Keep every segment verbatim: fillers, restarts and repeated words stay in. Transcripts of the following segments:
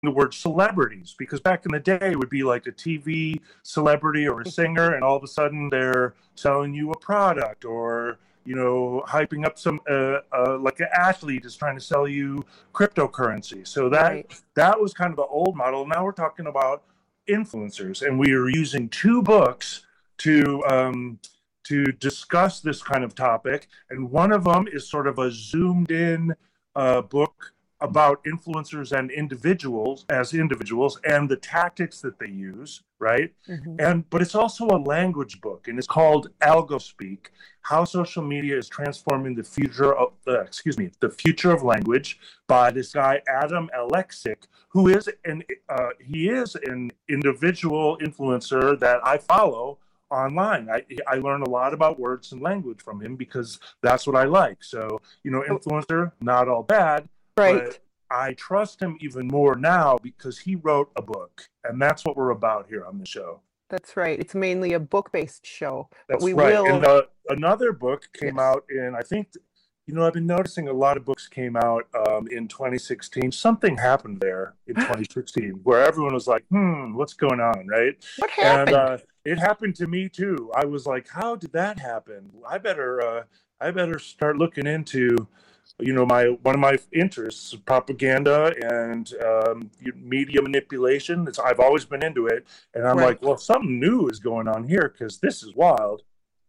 the word celebrities, because back in the day it would be like a T V celebrity or a singer, and all of a sudden they're selling you a product, or you know, hyping up some uh, uh, like an athlete is trying to sell you cryptocurrency. So that Right. that was kind of the old model. Now we're talking about influencers, and we are using two books to um, to discuss this kind of topic. And one of them is sort of a zoomed in uh, book about influencers and individuals as individuals and the tactics that they use, right? Hmm. And but it's also a language book, and it's called AlgoSpeak: How Social Media is Transforming the Future of uh, excuse me, the Future of Language, by this guy Adam Alexic, who is an uh, he is an individual influencer that I follow online. I I learn a lot about words and language from him because that's what I like. So, you know, influencer, not all bad, Right. but I trust him even more now because he wrote a book, and that's what we're about here on the show. That's right. It's mainly a book-based show, but we That's right. And will, uh, another book came yes. out in, I think, you know, I've been noticing a lot of books came out um, in twenty sixteen. Something happened there in twenty sixteen where everyone was like, hmm, what's going on, right? What And happened? uh, it happened to me too. I was like, how did that happen? I better, uh, I better start looking into, you know, my one of my interests, propaganda and um, media manipulation. It's, I've always been into it, and I'm like, Right. well, something new is going on here because this is wild.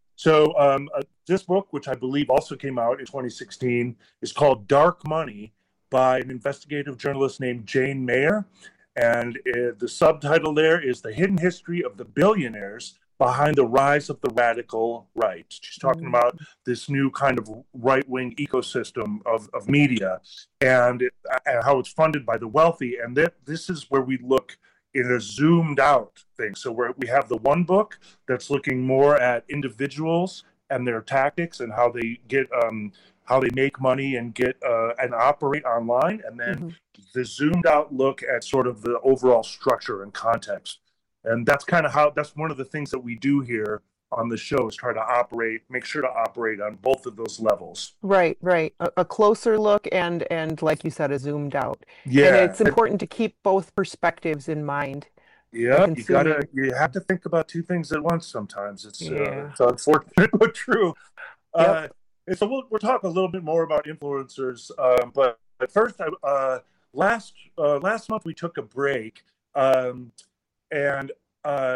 So um, uh, this book, which I believe also came out in twenty sixteen, is called Dark Money by an investigative journalist named Jane Mayer. And uh, the subtitle there is The Hidden History of the Billionaires Behind the Rise of the Radical Right. She's talking Mm. about this new kind of right-wing ecosystem of, of media, and, it, and how it's funded by the wealthy. And that this is where we look in a zoomed out thing. So where we have the one book that's looking more at individuals and their tactics and how they get um, how they make money and get uh, and operate online, and then Hmm. the zoomed out look at sort of the overall structure and context. And that's kind of how that's one of the things that we do here on the show, is try to operate, make sure to operate on both of those levels. Right, right. A, a closer look and and like you said, a zoomed out. And Yeah. it's important to keep both perspectives in mind when Yeah, you gotta consuming. you have to think about two things at once sometimes. It's uh, Yeah. it's unfortunate but true. Yep. Uh, and so we'll we'll talk a little bit more about influencers. Um, but at first, I, uh, last uh, last month we took a break, um, and uh,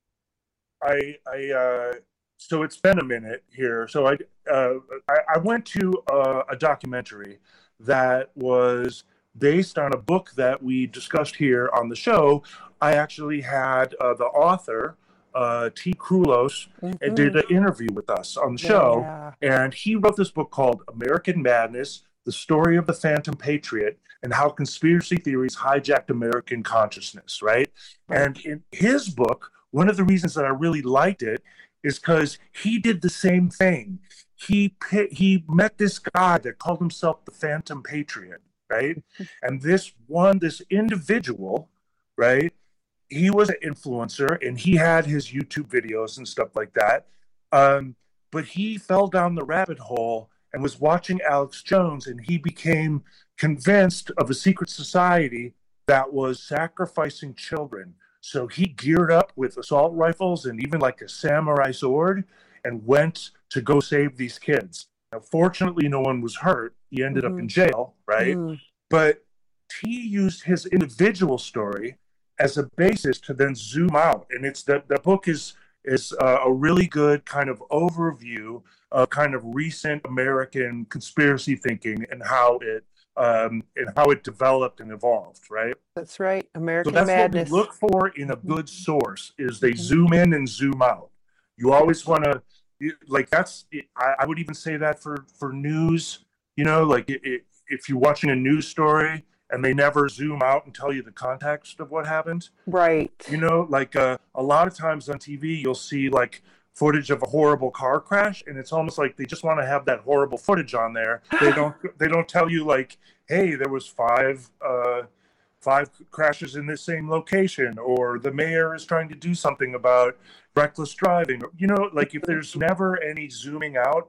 I I uh, so it's been a minute here. So I uh, I, I went to uh, a documentary that was based on a book that we discussed here on the show. I actually had uh, the author, uh, T. Krulos, uh, did Hmm. an interview with us on the show, Yeah. and he wrote this book called American Madness: The Story of the Phantom Patriot and How Conspiracy Theories Hijacked American Consciousness, right? Right. And in his book, one of the reasons that I really liked it is because he did the same thing. He pi- he met this guy that called himself the Phantom Patriot, right? And this one, this individual, right? He was an influencer, and he had his YouTube videos and stuff like that. Um, but he fell down the rabbit hole and was watching Alex Jones, and he became convinced of a secret society that was sacrificing children. So he geared up with assault rifles and even like a samurai sword and went to go save these kids. Now, fortunately, no one was hurt. He ended up Hmm. in jail, right? Mm. But he used his individual story as a basis to then zoom out. And it's that the book is is uh, a really good kind of overview of kind of recent American conspiracy thinking and how it um, and how it developed and evolved, right? That's right. So American that's what we Madness. look for in a Hmm. good source, is they Hmm. zoom in and zoom out. You always Yes. want to, like, that's, I, I would even say that for, for news, you know, like it, it, if you're watching a news story and they never zoom out and tell you the context of what happened, you Right. know, like uh, a lot of times on T V, you'll see like footage of a horrible car crash, and it's almost like they just want to have that horrible footage on there. They don't, they don't tell you like, hey, there was five, uh, five crashes in this same location, or the mayor is trying to do something about reckless driving. You know, like if there's never any zooming out,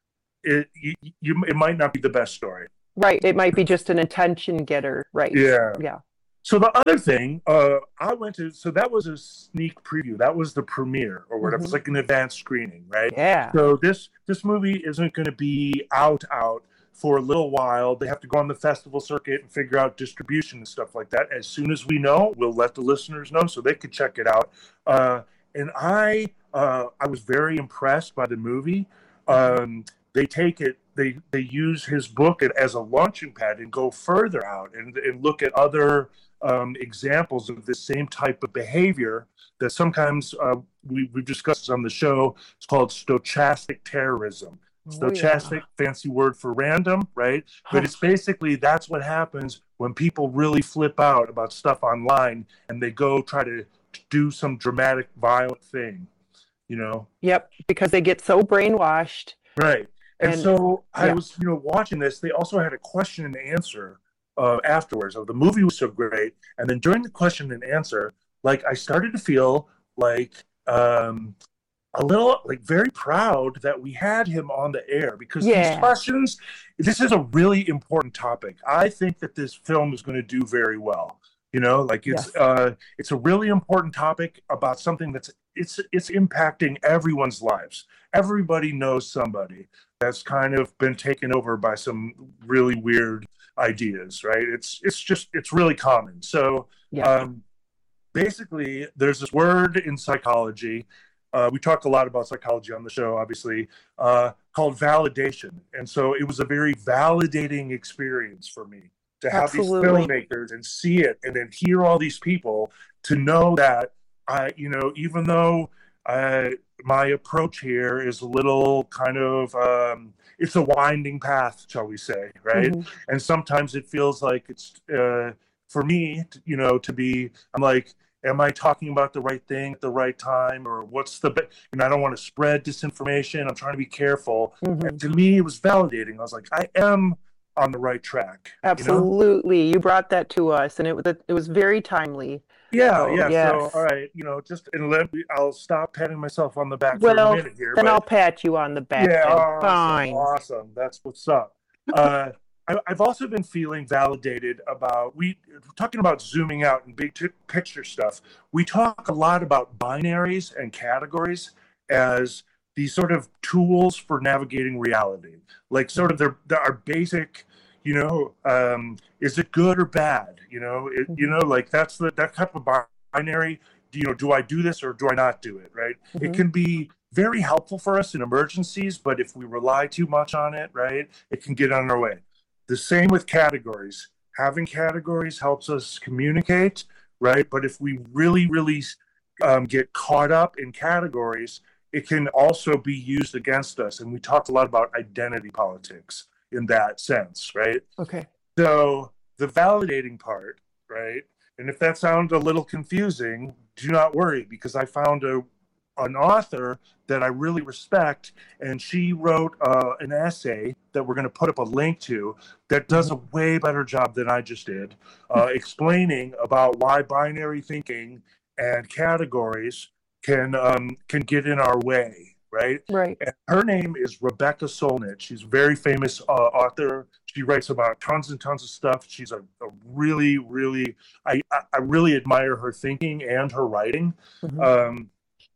it you, you it might not be the best story. Right. It might be just an attention getter. Right. Yeah. Yeah. So the other thing, uh, I went to, so that was a sneak preview. That was the premiere or whatever. It's Hmm. like an advanced screening, right? Yeah. So this this movie isn't going to be out out for a little while. They have to go on the festival circuit and figure out distribution and stuff like that. As soon as we know, we'll let the listeners know so they could check it out. Uh, and I uh, I was very impressed by the movie. Hmm. Um, they take it they they use his book as a launching pad and go further out and, and look at other um, examples of this same type of behavior that sometimes uh, we, we've discussed on the show. It's called stochastic terrorism. Oh Stochastic, yeah. fancy word for random, right? But it's basically that's what happens when people really flip out about stuff online and they go try to do some dramatic, violent thing, you know? Yep, because they get so brainwashed. Right. And And so I yeah. was, you know, watching this. They also had a question and answer uh, afterwards. Oh, the movie was so great. And then during the question and answer, like I started to feel like um, a little, like very proud that we had him on the air because these Yeah. questions, this is a really important topic. I think that this film is going to do very well. You know, like it's Yes. uh, it's a really important topic about something that's it's it's impacting everyone's lives. Everybody knows somebody that's kind of been taken over by some really weird ideas, right? It's it's just it's really common. So Yeah. um, basically, there's this word in psychology. Uh, we talk a lot about psychology on the show, obviously, uh, called validation. And so it was a very validating experience for me to have these Absolutely. filmmakers and see it and then hear all these people to know that I, you know, even though uh, my approach here is a little kind of, um, it's a winding path, shall we say, right? Hmm. And sometimes it feels like it's, uh, for me, you know, to be, I'm like, am I talking about the right thing at the right time, or what's the, you know, I don't want to spread disinformation. I'm trying to be careful. And Hmm. to me, it was validating. I was like, I am on the right track, you know? Absolutely. You brought that to us, and it was it was very timely. Yeah, So yeah. So, all yes. right, you know, just and let me, I'll stop patting myself on the back for a Well, minute here, then I'll but pat you on the back yeah, then. awesome, Fine. awesome. That's what's up. Uh, I, I've also been feeling validated about we talking about zooming out and big t- picture stuff. We talk a lot about binaries and categories as these sort of tools for navigating reality, like sort of Hmm. their, their our basic, you know, um, is it good or bad? You know, it, you Hmm. know, like that's the that type of binary. Do you know, do I do this or do I not do it? Right? It Hmm. can be very helpful for us in emergencies, but if we rely too much on it, right, it can get on our way. The same with categories. Having categories helps us communicate, right? But if we really, really um, get caught up in categories, it can also be used against us. And we talked a lot about identity politics in that sense, right? Okay. So the validating part, right? And if that sounds a little confusing, do not worry because I found a an author that I really respect, and she wrote uh, an essay that we're going to put up a link to that does a Hmm. way better job than I just did, uh, explaining about why binary thinking and categories can um, can get in our way, right? Right. And her name is Rebecca Solnit. She's a very famous uh, author. She writes about tons and tons of stuff. She's a, a really, really, I, I really admire her thinking and her writing. Hmm. Um,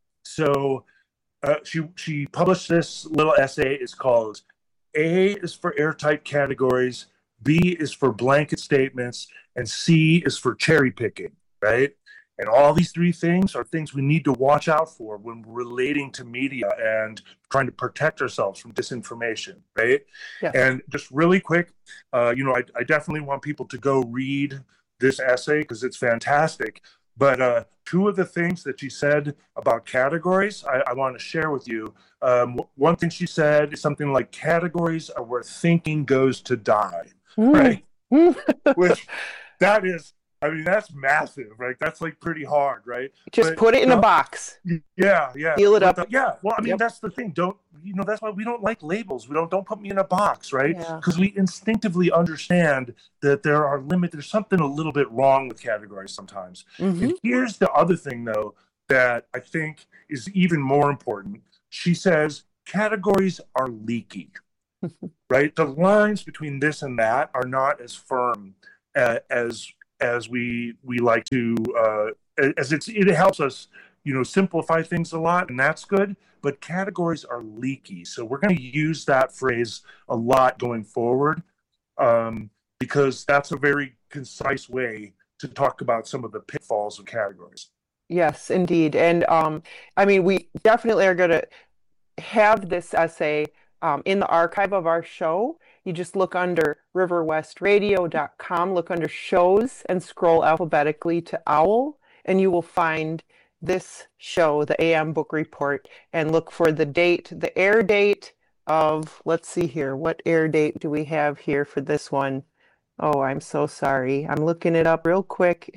so uh, she she published this little essay. It's called A is for airtight categories, B is for blanket statements, and C is for cherry picking, right? And all these three things are things we need to watch out for when relating to media and trying to protect ourselves from disinformation, right? Yes. And just really quick, uh, you know, I, I definitely want people to go read this essay because it's fantastic. But uh, two of the things that she said about categories, I, I want to share with you. Um, one thing she said is something like categories are where thinking goes to die, Mm. right? Which that is, I mean, that's massive, right? That's like pretty hard, right? Just But put it in a the, box. yeah, yeah. Seal it But up. the, yeah, well, I mean, Yep. that's the thing. Don't you know? That's why we don't like labels. We don't don't put me in a box, right? Yeah. Because we instinctively understand that there are limits. There's something a little bit wrong with categories sometimes. Hmm. And here's the other thing, though, that I think is even more important. She says categories are leaky, right? The lines between this and that are not as firm uh, as as we we like to, uh, as it's it helps us, you know, simplify things a lot, and that's good. But categories are leaky, so we're going to use that phrase a lot going forward, um, because that's a very concise way to talk about some of the pitfalls of categories. Yes, indeed. And um, I mean, we definitely are going to have this essay um, in the archive of our show. You just look under river west radio dot com, look under shows, and scroll alphabetically to OWL, and you will find this show, the A M Book Report, and look for the date, the air date of, let's see here, what air date do we have here for this one? Oh, I'm so sorry. I'm looking it up real quick.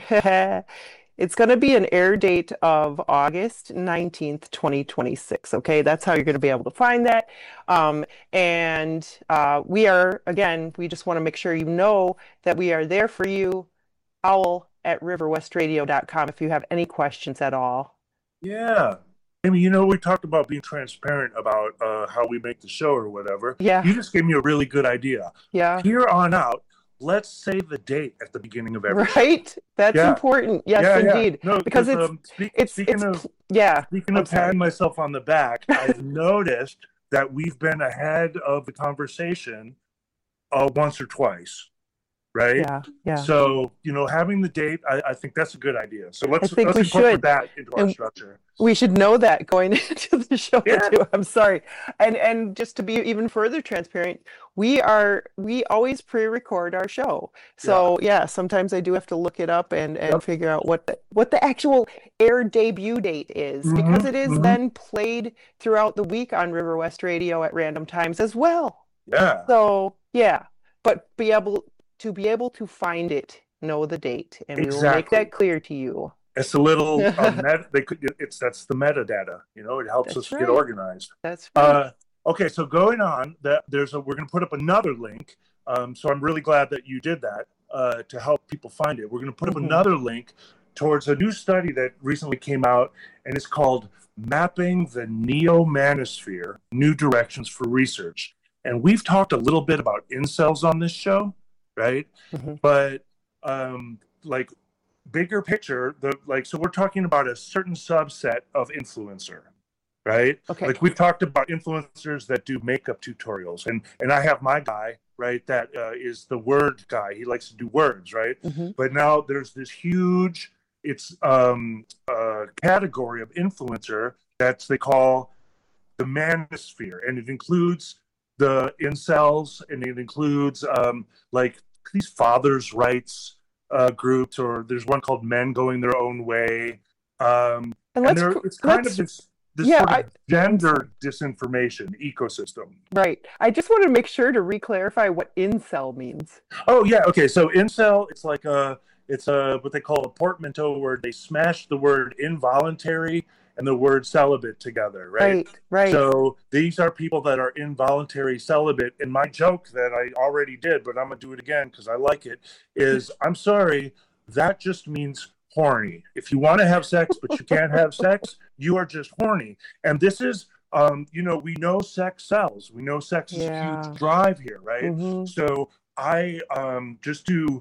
It's going to be an air date of August nineteenth, twenty twenty-six. Okay, that's how you're going to be able to find that. Um, and uh, we are, again, we just want to make sure you know that we are there for you, OWL at river west radio dot com, if you have any questions at all. Yeah. I mean, you know, we talked about being transparent about uh, how we make the show or whatever. Yeah. You just gave me a really good idea. Yeah. Here on out, let's say the date at the beginning of every Right? Show. That's yeah. important. Yes, yeah, indeed. Yeah. No, because it's, um, speak, it's, speaking it's, of, yeah. Speaking I'm of sorry. patting myself on the back, I've noticed that we've been ahead of the conversation uh, once or twice. Right? Yeah, yeah. So, you know, having the date, I, I think that's a good idea. So let's, I think let's we incorporate should. that into our and structure. We should know that going into the show Yeah. too. I'm sorry. And and just to be even further transparent, we are we always pre-record our show. So yeah, yeah sometimes I do have to look it up and, and Yep. figure out what the what the actual air debut date is, Mhm, because it is mhm. then played throughout the week on River West Radio at random times as well. Yeah. So yeah, but be able to be able to find it, know the date, and we will make Exactly. that clear to you. It's a little uh, met, they could it's that's the metadata, you know, it helps That's us right. get organized. That's right. Uh, okay, so going on, that there's a we're going to put up another link. Um, so I'm really glad that you did that uh, to help people find it. We're going to put up Mhm. another link towards a new study that recently came out, and it's called Mapping the Neo-Manosphere: New Directions for Research. And we've talked a little bit about incels on this show, right? Mhm. But um, like bigger picture, the like so we're talking about a certain subset of influencer, right? Okay. Like we've talked about influencers that do makeup tutorials, and and I have my guy, right, that uh, is the word guy. He likes to do words, right? Mhm. But now there's this huge it's um uh category of influencer that's they call the manosphere, and it includes the incels, and it includes um like these fathers' rights uh, groups, or there's one called Men Going Their Own Way. Um, And and let's there, cr- it's kind let's of this, this yeah, sort of I- gender disinformation ecosystem. right. I just wanted to make sure to re-clarify what incel means. Oh yeah, okay. So incel, it's like a, it's a what they call a portmanteau word. They smash the word involuntary and the word celibate together, right? Right, right. So these are people that are involuntary celibate. And my joke that I already did, but I'm gonna do it again because I like it, is I'm sorry, that just means horny. If you want to have sex but you can't have sex, you are just horny. And this is, um, you know, we know sex sells. We know sex is Yeah. a huge drive here, right? Mhm. So I um, just to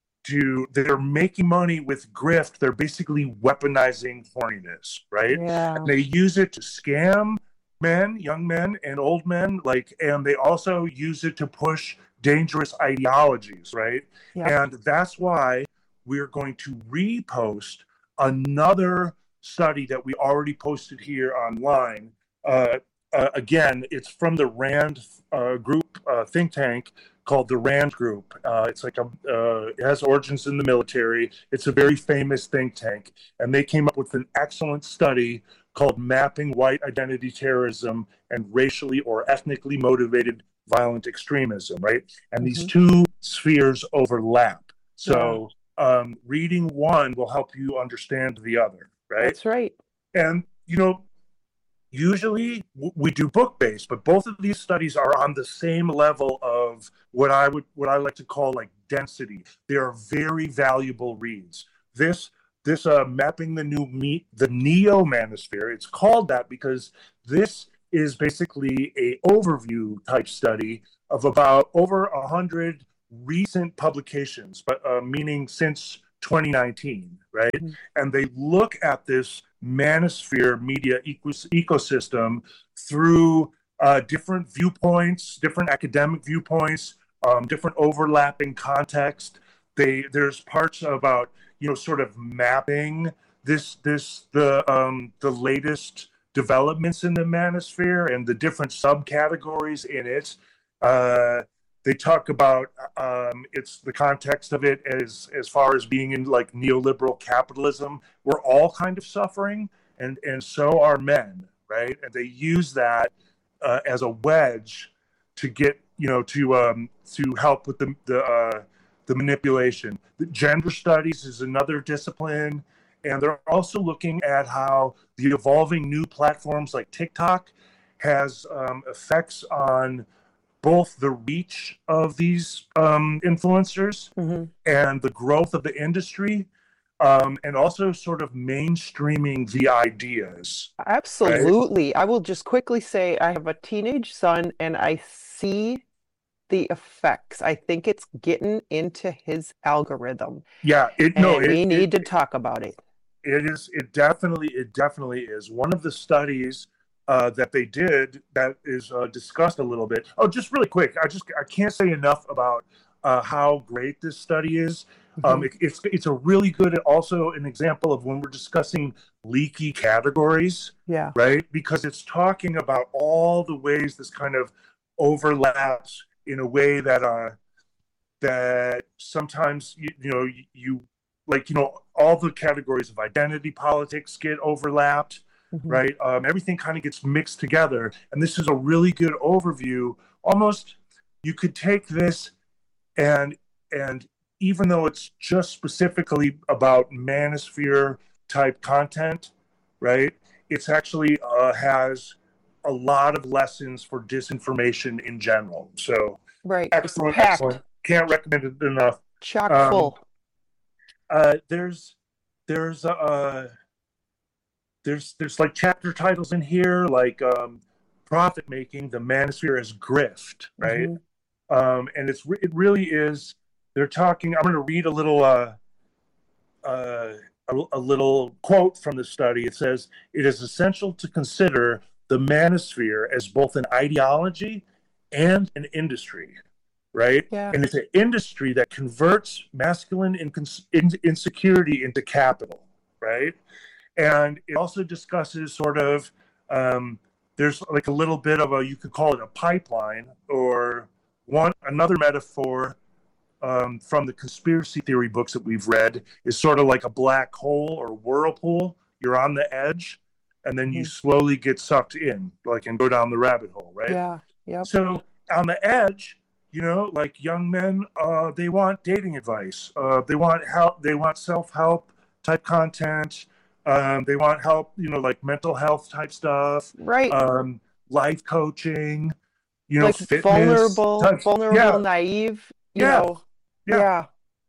to they're making money with grift. They're basically weaponizing horniness, right? Yeah. And they use it to scam men, young men and old men, like, and they also use it to push dangerous ideologies, right? Yep. And that's why we're going to repost another study that we already posted here online. Uh, uh, again, it's from the RAND uh, group uh, think tank called the RAND Group. Uh, it's like a, uh, it has origins in the military. It's a very famous think tank, and they came up with an excellent study called Mapping White Identity Terrorism and Racially or Ethnically Motivated Violent Extremism, right? And these Mhm. two spheres overlap. So um, reading one will help you understand the other, right? That's right. And, you know, usually w- we do book-based, but both of these studies are on the same level of what I would, what I like to call like density. They are very valuable reads. This, this uh, mapping the new me, the neo-manosphere, it's called that because this is basically a overview type study of about over a hundred recent publications, but uh, meaning since twenty nineteen, right? Mm-hmm. And they look at this manosphere media ecos- ecosystem through uh, different viewpoints, different academic viewpoints, um, different overlapping context. They there's parts about, you know, sort of mapping this this the um, the latest developments in the manosphere and the different subcategories in it. Uh, they talk about um, it's the context of it as as far as being in like neoliberal capitalism. We're all kind of suffering, and and so are men, right? And they use that uh, as a wedge to get, you know, to um, to help with the the uh, the manipulation. The gender studies is another discipline, and they're also looking at how the evolving new platforms like TikTok has um, effects on both the reach of these um, influencers Mm-hmm. and the growth of the industry, um, and also sort of mainstreaming the ideas. Right? Absolutely. I will just quickly say I have a teenage son and I see the effects. I think it's getting into his algorithm, Yeah, it no, and it, we it, need to talk about it. it is. It definitely, it definitely is. One of the studies uh, that they did that is uh, discussed a little bit. Oh, just really quick, I just I can't say enough about uh, how great this study is. Um, Mm-hmm. it, it's it's a really good, also an example of when we're discussing leaky categories, Yeah. right? Because it's talking about all the ways this kind of overlaps in a way that uh that sometimes you, you know you, you like, you know, all the categories of identity politics get overlapped, Mm-hmm. right? Um, everything kind of gets mixed together, and this is a really good overview. Almost, you could take this and and even though it's just specifically about manosphere type content, right? It's actually uh, has a lot of lessons for disinformation in general. So Right. It's excellent, packed, excellent. Can't recommend it enough. chock Um, full. uh, there's there's uh, there's there's like chapter titles in here like um, profit making, the manosphere as grift, right? Mm-hmm. Um, and it's it really is. They're talking. I'm going to read a little uh, uh, a, a little quote from the study. It says, "It is essential to consider the manosphere as both an ideology and an industry." Right? Yeah. And it's an industry that converts masculine insecurity into capital, right? And it also discusses sort of, um, there's like a little bit of a, you could call it a pipeline, or one, another metaphor um, from the conspiracy theory books that we've read is sort of like a black hole or whirlpool. You're on the edge, and then you Mm-hmm. slowly get sucked in, like, and go down the rabbit hole, right? Yeah. Yep. So on the edge, you know, like young men, uh, they want dating advice. Uh, they want help. They want self-help type content. Um, they want help, you know, like mental health type stuff, Right. um, life coaching, you know, Like fitness vulnerable, type. vulnerable, Yeah, naive, you yeah, know. yeah. Yeah.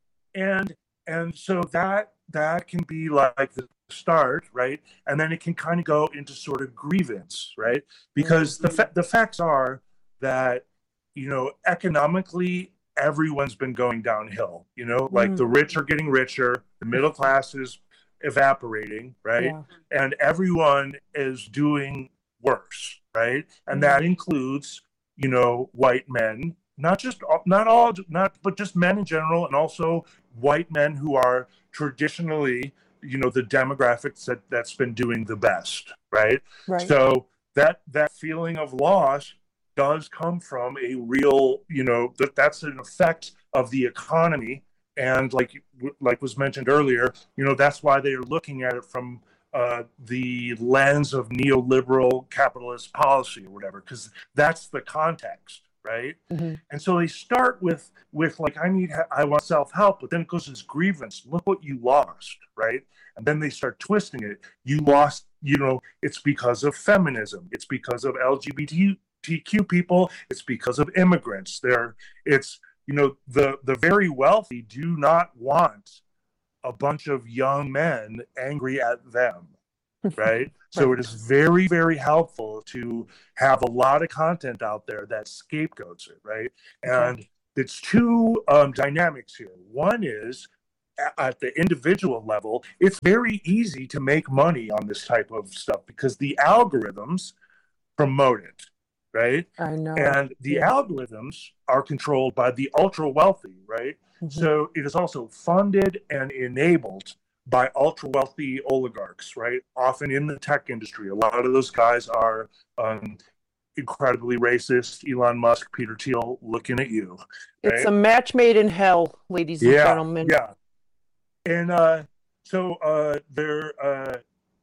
And and so that that can be like the start, right? And then it can kind of go into sort of grievance, right? Because the fa- the facts are that, you know, economically, everyone's been going downhill. You know, like Mm. the rich are getting richer, the middle class is evaporating, right? Yeah. And everyone is doing worse, right? And Mm. that includes, you know, white men, not just not all, not but just men in general, and also white men who are traditionally, you know, the demographics that that's been doing the best, right? Right. So that that feeling of loss does come from a real, you know, that that's an effect of the economy. And like like was mentioned earlier, you know, that's why they are looking at it from uh, the lens of neoliberal capitalist policy or whatever, because that's the context, right? Mm-hmm. And so they start with with like, I need, I want self help, but then it goes to this grievance. Look what you lost, right? And then they start twisting it. You lost, you know, it's because of feminism. It's because of L G B T Q people. It's because of immigrants. There, it's, you know, the the very wealthy do not want a bunch of young men angry at them, right? So Right. it is very, very helpful to have a lot of content out there that scapegoats it, right? Okay. And it's two um, dynamics here. One is at the individual level, it's very easy to make money on this type of stuff because the algorithms promote it, right? I know. And the Yeah. algorithms are controlled by the ultra wealthy, right? Mm-hmm. So it is also funded and enabled by ultra wealthy oligarchs, right? Often in the tech industry. A lot of those guys are um, incredibly racist. Elon Musk, Peter Thiel, looking at you. Right? It's a match made in hell, ladies and yeah, gentlemen. Yeah. And uh, so uh, they're, uh,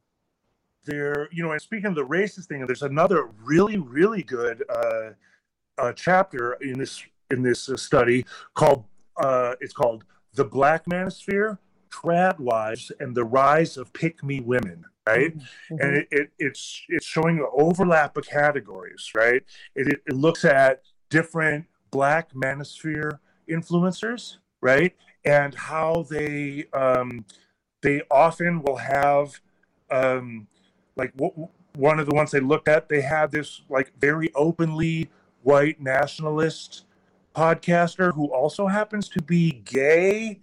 they're, you know, and speaking of the racist thing, there's another really, really good uh, uh, chapter in this in this uh, study called, uh, it's called The Black Manosphere, Trad Wives, and the Rise of Pick-Me Women, right? Mm-hmm. And it, it, it's it's showing an overlap of categories, right? It, it, it looks at different Black Manosphere influencers, right? And how they um, they often will have, um, like w- one of the ones they looked at, they had this like very openly white nationalist podcaster who also happens to be gay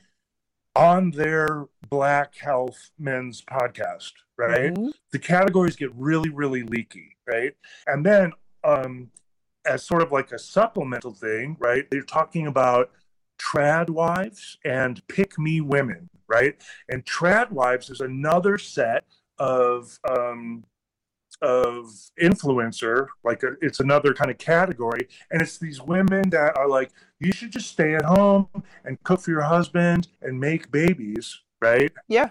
on their Black Health Men's podcast, right? Mm-hmm. The categories get really, really leaky, right? And then um, as sort of like a supplemental thing, right, they're talking about trad wives and pick-me women, right? And trad wives is another set of um, of influencer, like a, it's another kind of category, and it's these women that are like, you should just stay at home and cook for your husband and make babies, right? Yeah.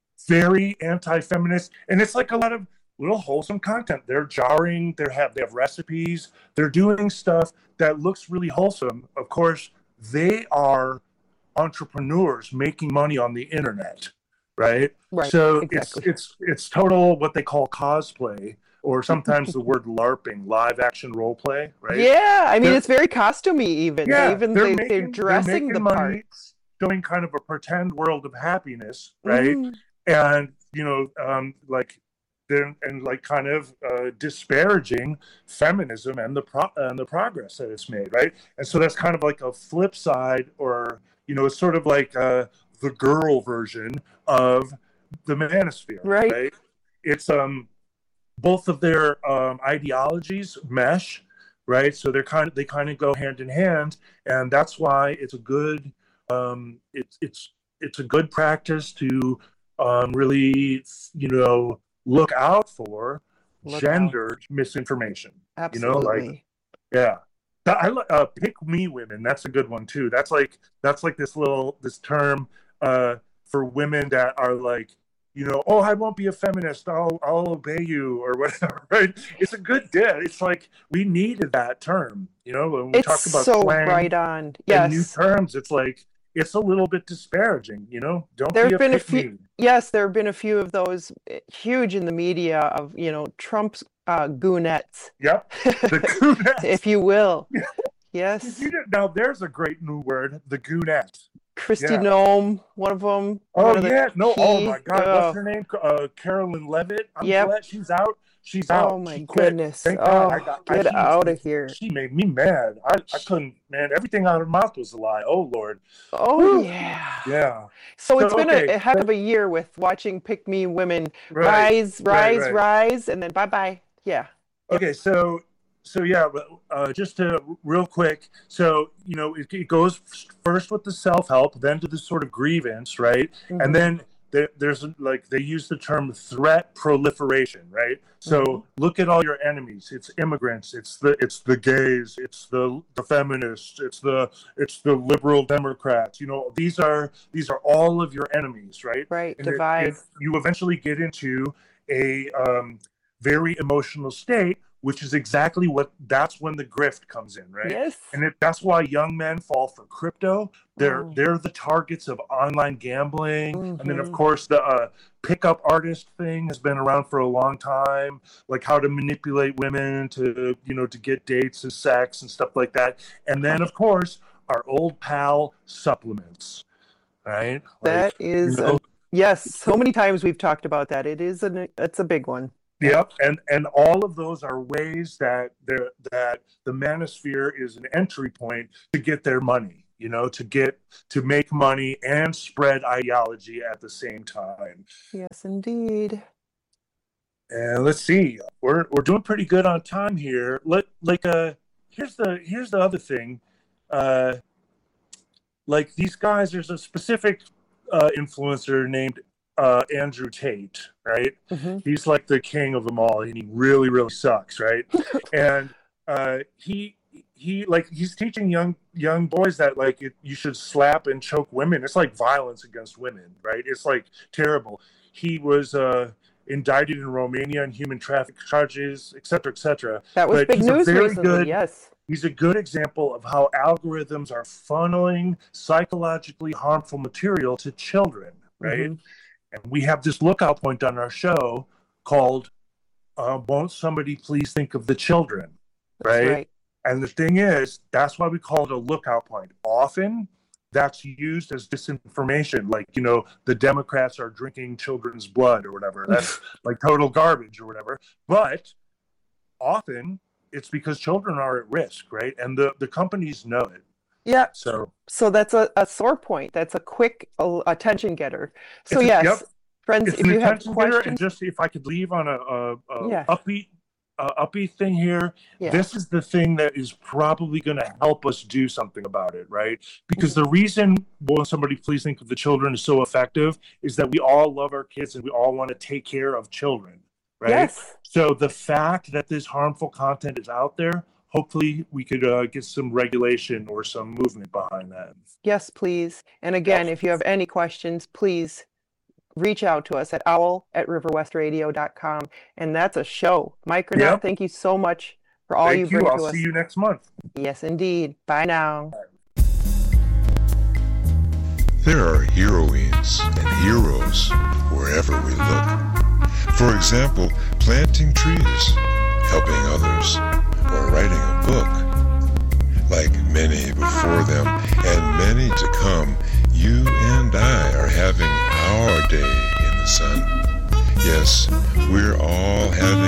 Very anti-feminist, and it's like a lot of little wholesome content. They're jarring, they have they have recipes, they're doing stuff that looks really wholesome. Of course, they are entrepreneurs making money on the internet, right? Right. So exactly. it's it's it's total what they call cosplay, or sometimes the word LARPing, live action role play, right? Yeah, I mean, they're, it's very costumey even. Yeah, they even they're, they, making, they're dressing they're the money, parts. Showing kind of a pretend world of happiness, right? Mm. And you know, um, like they're and like kind of uh, disparaging feminism and the pro- and the progress that it's made, right? And so that's kind of like a flip side, or you know, it's sort of like uh, the girl version of the manosphere, right? right? It's um both of their um, ideologies mesh, right? So they're kind of they kind of go hand in hand, and that's why it's a good um, it's it's it's a good practice to um, really you know look out for look gendered out. misinformation. Absolutely. You know, like yeah. I uh, pick me women. That's a good one too. That's like that's like this little this term uh, for women that are like, you know, oh, I won't be a feminist. I'll I'll obey you or whatever. Right? It's a good did. It's like we needed that term. You know, when we it's talk about so slang right on. Yes. And new terms, it's like it's a little bit disparaging. You know, don't there be have a been pick a few. Me. Yes, there have been a few of those huge in the media of you know Trump's uh, goonettes. Yep, the goonettes, if you will. Yes. You did, now there's a great new word, the goonette. Christy yeah. Nome, one of them. Oh of yeah, no. key, oh my God, oh. what's her name? Uh, Carolyn Levitt. I'm yep. glad she's out. She's out. Oh my she goodness. Thank oh, God. I got, get I, out she, of here. She made me mad. I, I couldn't, man. Everything out of her mouth was a lie. Oh Lord. Oh Woo. yeah. Yeah. So it's so, been okay. a, a heck of a year with watching Pick Me women right. rise, rise, right, right. rise, and then bye bye. Yeah. Okay, so so yeah, uh, just to real quick. So you know, it, it goes first with the self-help, then to the sort of grievance, right? Mm-hmm. And then there, there's like they use the term threat proliferation, right? So mm-hmm. look at all your enemies. It's immigrants. It's the it's the gays. It's the the feminists. It's the it's the liberal Democrats. You know, these are these are all of your enemies, right? Right. And divide. If, if you eventually get into a um, very emotional state, which is exactly what, that's when the grift comes in, right? Yes. And it, that's why young men fall for crypto. They're mm. they're the targets of online gambling. Mm-hmm. And then, of course, the uh, pickup artist thing has been around for a long time, like how to manipulate women to, you know, to get dates and sex and stuff like that. And then, of course, our old pal supplements, right? That like, is, you know, a, yes, so many times we've talked about that. It is, an, it's a big one. Yep, and and all of those are ways that the that the manosphere is an entry point to get their money. you know, to get to make money and spread ideology at the same time. Yes, indeed. And let's see, we're we're doing pretty good on time here. Let like uh here's the here's the other thing. Uh like these guys, there's a specific uh influencer named uh Andrew Tate, right? Mm-hmm. He's like the king of them all, and he really, really sucks, right? And uh he he like he's teaching young young boys that like it, you should slap and choke women. It's like violence against women, right? It's like terrible. He was uh indicted in Romania on human trafficking charges, et cetera, et cetera. That was but big news recently, good, yes. He's a good example of how algorithms are funneling psychologically harmful material to children, right? Mm-hmm. And we have this lookout point on our show called uh, Won't Somebody Please Think of the Children, right? right? And the thing is, that's why we call it a lookout point. Often, that's used as disinformation, like, you know, the Democrats are drinking children's blood or whatever. That's like total garbage or whatever. But often it's because children are at risk, right? And the, the companies know it. Yeah. So so that's a, a sore point. That's a quick uh, attention getter. So yes, yep. friends, it's if you have questions. And just if I could leave on a, a, a yeah. upbeat Uh, upbeat thing here. Yeah. This is the thing that is probably going to help us do something about it, right? Because the reason Won't Somebody Please Think of the Children is so effective is that we all love our kids and we all want to take care of children, right? Yes. So the fact that this harmful content is out there, hopefully we could uh, get some regulation or some movement behind that. Yes, please. And again, if you have any questions, please reach out to us at owl at river west radio dot com. And that's a show. Mike Granat, yep. Thank you so much for all thank you you. bring I'll to us. See you next month. Yes, indeed. Bye now. There are heroines and heroes wherever we look. For example, planting trees, helping others, or writing a book. Like many before them and many to come, you and I are having our day in the sun. Yes, we're all having